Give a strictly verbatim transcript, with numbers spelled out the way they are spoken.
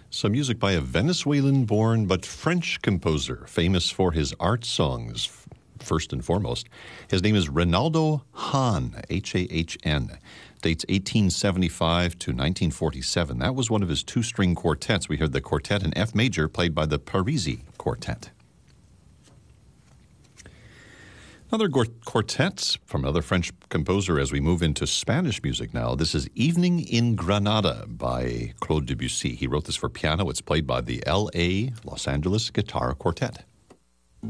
Some music by a Venezuelan-born but French composer, famous for his art songs, first and foremost. His name is Reynaldo Hahn, H A H N. Dates eighteen seventy-five to nineteen forty-seven. That was one of his two-string quartets. We heard the quartet in F major played by the Parisi Quartet. Another quartet from another French composer as we move into Spanish music now. This is Evening in Granada by Claude Debussy. He wrote this for piano. It's played by the L A Los Angeles Guitar Quartet.